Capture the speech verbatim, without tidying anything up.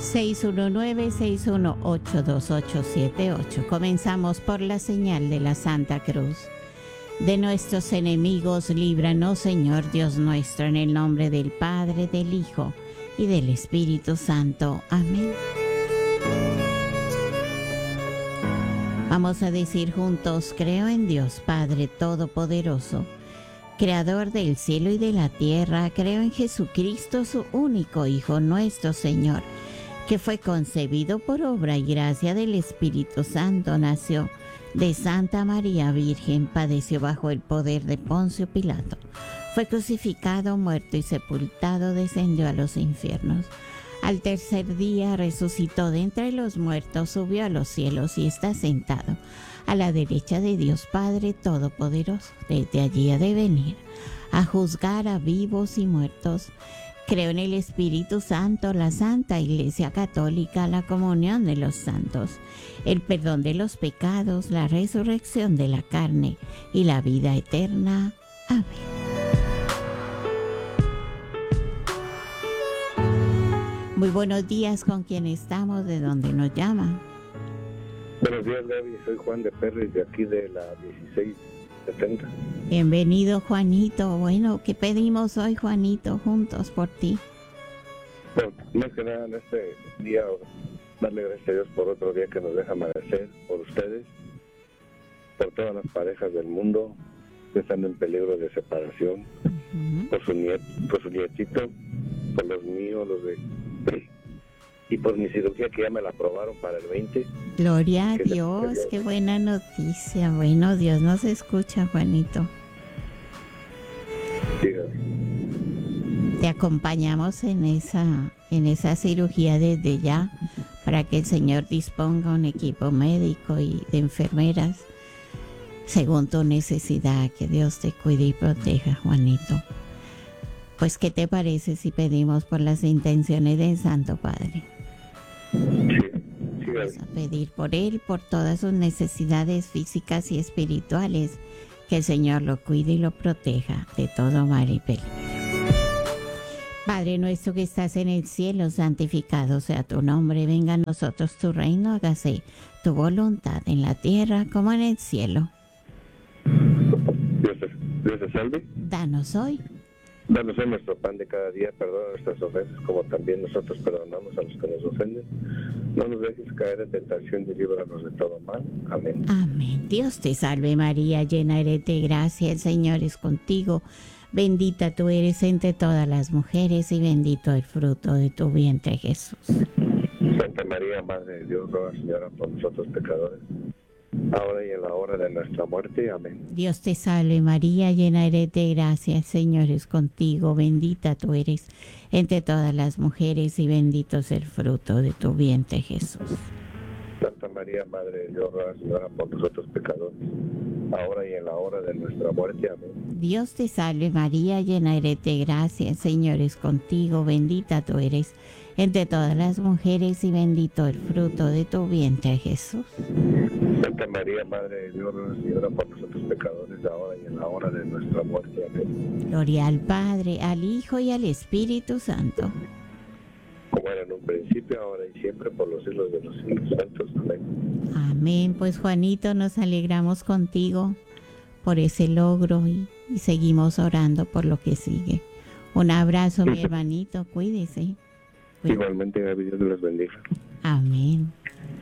seis uno nueve, seis uno ocho, dos ocho siete ocho. Comenzamos por la señal de la Santa Cruz. De nuestros enemigos, líbranos, Señor Dios nuestro, en el nombre del Padre, del Hijo y del Espíritu Santo. Amén. Vamos a decir juntos: creo en Dios Padre Todopoderoso, Creador del cielo y de la tierra. Creo en Jesucristo, su único Hijo, nuestro Señor, que fue concebido por obra y gracia del Espíritu Santo, nació de Santa María Virgen, padeció bajo el poder de Poncio Pilato, fue crucificado, muerto y sepultado, descendió a los infiernos. Al tercer día resucitó de entre los muertos, subió a los cielos y está sentado a la derecha de Dios Padre Todopoderoso. Desde allí ha de venir a juzgar a vivos y muertos. Creo en el Espíritu Santo, la Santa Iglesia Católica, la comunión de los santos, el perdón de los pecados, la resurrección de la carne y la vida eterna. Amén. Muy buenos días, ¿con quién estamos? ¿De dónde nos llama? Buenos días, Gaby. Soy Juan de Perris, de aquí de la dieciséis setenta. Bienvenido, Juanito. Bueno, ¿qué pedimos hoy, Juanito, juntos por ti? Bueno, más que nada en este día, darle gracias a Dios por otro día que nos deja amanecer, por ustedes, por todas las parejas del mundo que están en peligro de separación, uh-huh. por, su niet, por su nietito, por los míos, los de... y por mi cirugía que ya me la aprobaron para el veinte. Gloria a Dios, qué buena noticia. Bueno, Dios nos escucha, Juanito. Dígame. Te acompañamos en esa, en esa cirugía desde ya, para que el Señor disponga un equipo médico y de enfermeras según tu necesidad. Que Dios te cuide y proteja, Juanito. Pues, ¿qué te parece si pedimos por las intenciones del Santo Padre? Sí, sí, Vamos a pedir por él, por todas sus necesidades físicas y espirituales, que el Señor lo cuide y lo proteja de todo mal y peligro. Padre nuestro que estás en el cielo, santificado sea tu nombre, venga a nosotros tu reino, hágase tu voluntad en la tierra como en el cielo. Dios te, Dios te salve. Danos hoy Danos hoy nuestro pan de cada día, perdona nuestras ofensas como también nosotros perdonamos a los que nos ofenden. No nos dejes caer en tentación y líbranos de todo mal. Amén. Amén. Dios te salve María, llena eres de gracia, el Señor es contigo. Bendita tú eres entre todas las mujeres y bendito el fruto de tu vientre, Jesús. Santa María, Madre de Dios, ruega, Señora, por nosotros pecadores, ahora y en la hora de nuestra muerte. Amén. Dios te salve María, llena eres de gracia, el Señor es contigo, bendita tú eres entre todas las mujeres y bendito es el fruto de tu vientre, Jesús. Santa María, Madre de Dios, ruega, Señora, por nosotros pecadores, ahora y en la hora de nuestra muerte. Amén. Dios te salve María, llena eres de gracia, el Señor es contigo, bendita tú eres entre todas las mujeres y bendito el fruto de tu vientre, Jesús. Santa María, Madre de Dios, ruega, Señora, por nosotros pecadores, ahora y en la hora de nuestra muerte. Amén. Gloria al Padre, al Hijo y al Espíritu Santo. Como era en un principio, ahora y siempre, por los siglos de los siglos santos. Amén. Amén. Pues Juanito, nos alegramos contigo por ese logro y, y seguimos orando por lo que sigue. Un abrazo, mi hermanito, cuídese. Cuídese. Igualmente, Dios les bendiga. Amén.